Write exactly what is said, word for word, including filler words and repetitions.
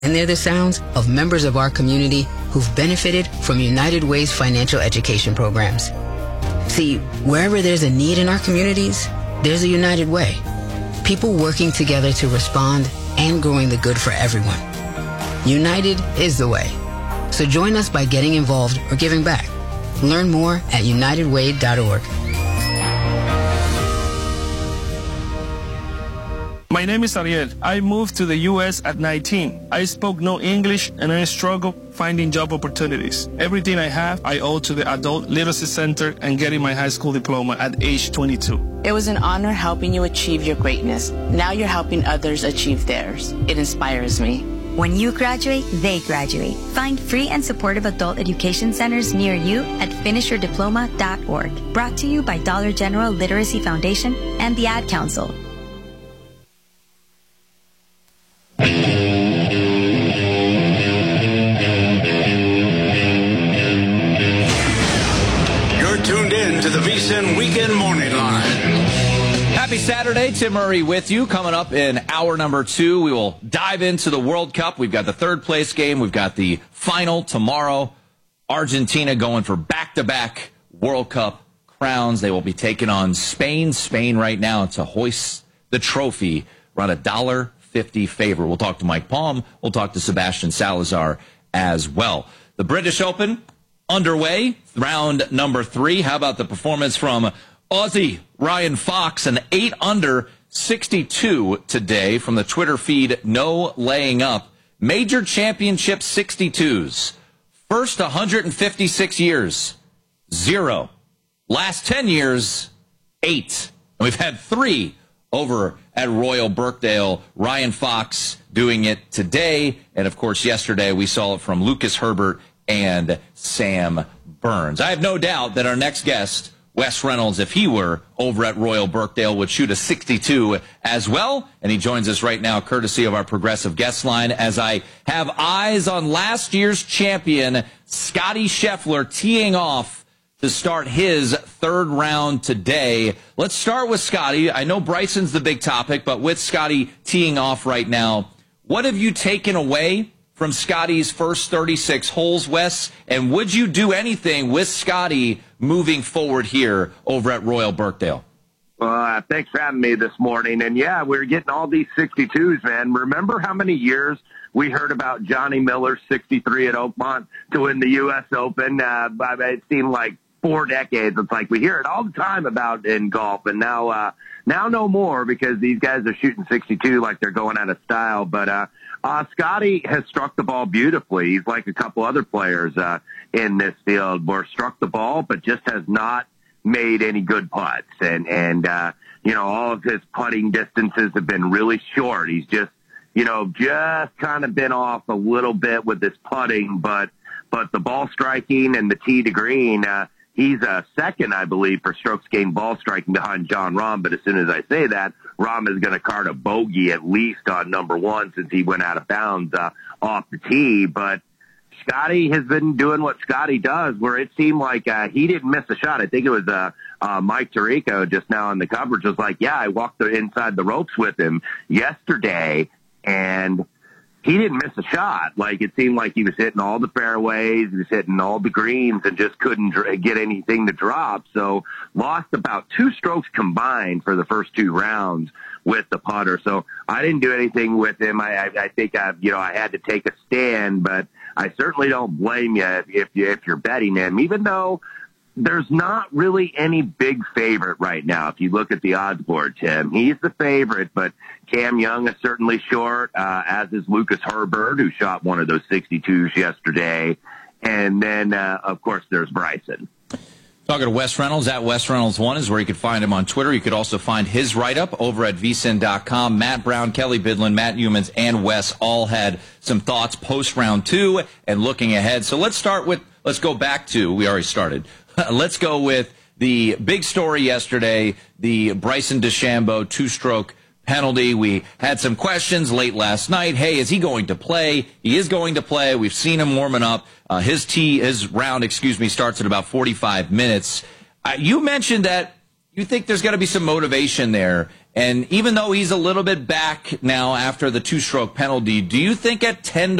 And they're the sounds of members of our community who've benefited from United Way's financial education programs. See, wherever there's a need in our communities, there's a United Way. People working together to respond and growing the good for everyone. United is the way. So join us by getting involved or giving back. Learn more at united way dot org. My name is Ariel. I moved to the U S at nineteen. I spoke no English and I struggled finding job opportunities. Everything I have, I owe to the Adult Literacy Center and getting my high school diploma at age twenty-two. It was an honor helping you achieve your greatness. Now you're helping others achieve theirs. It inspires me. When you graduate, they graduate. Find free and supportive adult education centers near you at finish your diploma dot org. Brought to you by Dollar General Literacy Foundation and the Ad Council. Weekend Morning Line. Happy Saturday. Tim Murray with you. Coming up in hour number two, we will dive into the World Cup. We've got the third place game. We've got the final tomorrow. Argentina going for back-to-back World Cup crowns. They will be taking on Spain. Spain right now to hoist the trophy. Around a one dollar fifty favorite. We'll talk to Mike Palm. We'll talk to Sebastian Salazar as well. The British Open underway, round number three. How about the performance from Aussie Ryan Fox, an eight under sixty-two today from the Twitter feed, no laying up. Major Championship sixty-twos. First one hundred fifty-six years, zero. Last ten years, eight. And we've had three over at Royal Birkdale. Ryan Fox doing it today. And, of course, yesterday we saw it from Lucas Herbert and Sam Burns. I have no doubt that our next guest, Wes Reynolds, if he were over at Royal Birkdale, would shoot a sixty-two as well. And he joins us right now, courtesy of our Progressive guest line, as I have eyes on last year's champion, Scotty Scheffler, teeing off to start his third round today. Let's start with Scotty. I know Bryson's the big topic, but with Scotty teeing off right now, what have you taken away from Scotty's first thirty-six holes, Wes? And would you do anything with Scotty moving forward here over at Royal Birkdale? Well, uh, thanks for having me this morning. And, yeah, we're getting all these sixty-twos, man. Remember how many years we heard about Johnny Miller's sixty-three at Oakmont to win the U S Open? Uh, it seemed like four decades. It's like we hear it all the time about in golf. And now, uh, now no more, because these guys are shooting sixty-two like they're going out of style. But, uh, Uh, Scotty has struck the ball beautifully. He's like a couple other players uh, in this field, where struck the ball, but just has not made any good putts. And, and uh, you know, all of his putting distances have been really short. He's just, you know, just kind of been off a little bit with his putting, but, but the ball striking and the tee to green, uh, he's a second, I believe, for strokes gained ball striking behind Jon Rahm. But as soon as I say that, Rahm is going to card a bogey at least on number one, since he went out of bounds uh, off the tee. But Scotty has been doing what Scotty does, where it seemed like uh, he didn't miss a shot. I think it was uh, uh, Mike Tirico just now in the coverage was like, yeah, I walked the, inside the ropes with him yesterday, and he didn't miss a shot. Like, it seemed like he was hitting all the fairways, he was hitting all the greens, and just couldn't dr- get anything to drop. So lost about two strokes combined for the first two rounds with the putter. So I didn't do anything with him. I, I, I think I, you know, I had to take a stand, but I certainly don't blame you if, if you if you're betting him, even though there's not really any big favorite right now. If you look at the odds board, Tim, he's the favorite, but Cam Young is certainly short, uh, as is Lucas Herbert, who shot one of those sixty-twos yesterday. And then, uh, of course, there's Bryson. Talking to Wes Reynolds, at Wes Reynolds one is where you could find him on Twitter. You could also find his write-up over at V S I N dot com. Matt Brown, Kelly Bidlin, Matt Humans, and Wes all had some thoughts post-round two and looking ahead. So let's start with, let's go back to, we already started. Let's go with the big story yesterday, the Bryson DeChambeau two-stroke penalty. We had some questions late last night. Hey, is he going to play? He is going to play. We've seen him warming up. Uh, his tee, his round, excuse me, starts at about forty-five minutes. Uh, you mentioned that you think there's got to be some motivation there. And even though he's a little bit back now after the two-stroke penalty, do you think at ten